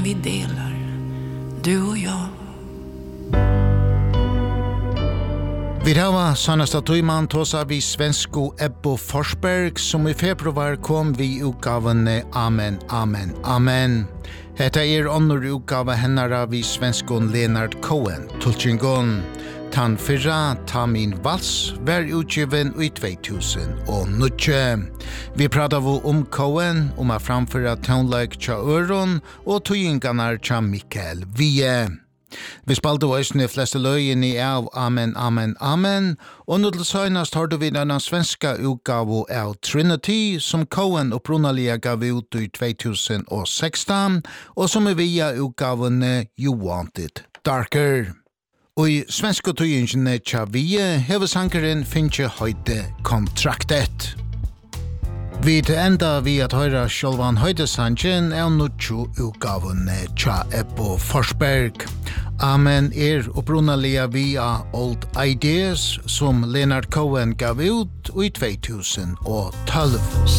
vi delar, du och jag. Vi har sannast att man tåsa vi svensko Ebbo Forsberg som i februar kom vi utgaven Amen, Amen, Amen. Hetta annor utgave hennara vi svenskon Leonard Cohen, Tulchingon. Tan fyrra, ta min vals, var utgiven i 2009. Vi pratar om Cohen, om att framföra tonlike tja öron och tøyingarnar tja Mikael Wiehe. Vi spalte også fleste løyene av Amen, Amen, Amen, og nå til søgnast hørte vi denne svenska utgave av Trinity, som Cohen opprunnelig gav ut i 2016, og som via utgavene You Want It Darker. Og i svenska tøyingene tja Wiehe hever sankeren finnes høyde kontraktet. Vi enda vi at høyra sjølvan høydesangen av nutjo utgavene tja Ebbo Forsberg. Amen opprunnelig via Old Ideas som Leonard Cohen gav ut i 2012.